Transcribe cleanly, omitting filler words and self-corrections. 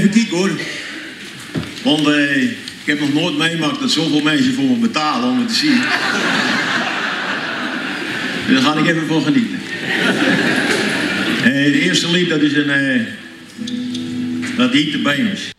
Even kijken hoor. Want ik heb nog nooit meegemaakt dat zoveel mensen voor me betalen om het te zien. Dus daar ga ik even van genieten. Het eerste lied dat is dat heet de Beners.